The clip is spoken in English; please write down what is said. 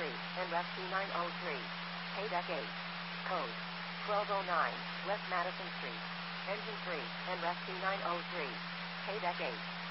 and Rescue 903. Paydeck 8. Code 1209, West Madison Street. Engine 3, and Rescue 903. Paydeck 8.